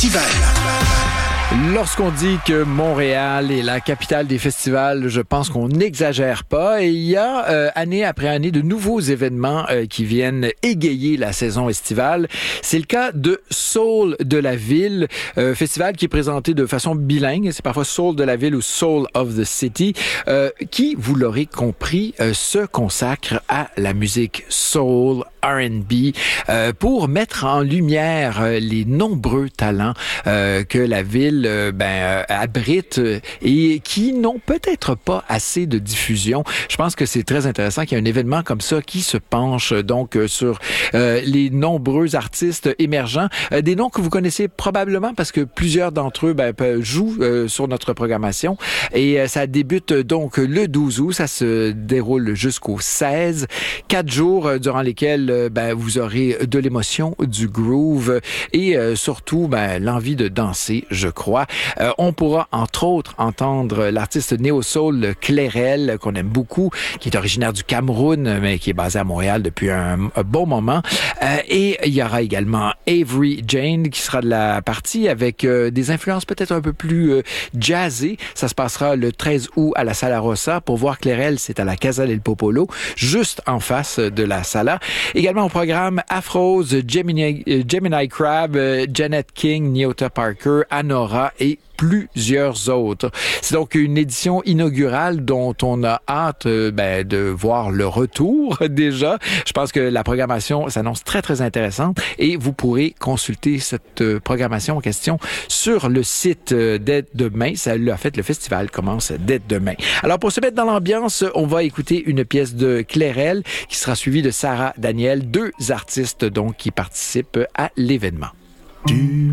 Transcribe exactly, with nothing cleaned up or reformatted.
estivale. Lorsqu'on dit que Montréal est la capitale des festivals, je pense qu'on n'exagère pas. Et il y a, euh, année après année, de nouveaux événements euh, qui viennent égayer la saison estivale. C'est le cas de Soul de la Ville, euh, festival qui est présenté de façon bilingue. C'est parfois Soul de la Ville ou Soul of the City, euh, qui, vous l'aurez compris, euh, se consacre à la musique soul, R and B, euh, pour mettre en lumière euh, les nombreux talents euh, que la ville euh, ben, euh, abrite euh, et qui n'ont peut-être pas assez de diffusion. Je pense que c'est très intéressant qu'il y ait un événement comme ça qui se penche euh, donc euh, sur euh, les nombreux artistes émergents, euh, des noms que vous connaissez probablement parce que plusieurs d'entre eux ben, jouent euh, sur notre programmation. Et euh, ça débute donc le douze août, ça se déroule jusqu'au seize. Quatre jours euh, durant lesquels ben, vous aurez de l'émotion, du groove et euh, surtout ben, l'envie de danser, je crois. Euh, on pourra entre autres entendre l'artiste néo-soul Clairel, qu'on aime beaucoup, qui est originaire du Cameroun, mais qui est basé à Montréal depuis un, un bon moment. Euh, et il y aura également Avery Jane qui sera de la partie avec euh, des influences peut-être un peu plus euh, jazzées. Ça se passera le treize août à la Sala Rossa. Pour voir Clairel, c'est à la Casa del Popolo, juste en face de la Sala. Également au programme Afrose, Gemini, Gemini Crab, Janet King, Nyota Parker, Anora et plusieurs autres. C'est donc une édition inaugurale dont on a hâte euh, ben, de voir le retour déjà. Je pense que la programmation s'annonce très, très intéressante et vous pourrez consulter cette euh, programmation en question sur le site euh, dès demain. Ça, en fait, le festival commence dès demain. Alors, pour se mettre dans l'ambiance, on va écouter une pièce de Clairel qui sera suivie de Sarah Daniel, deux artistes donc qui participent à l'événement. Du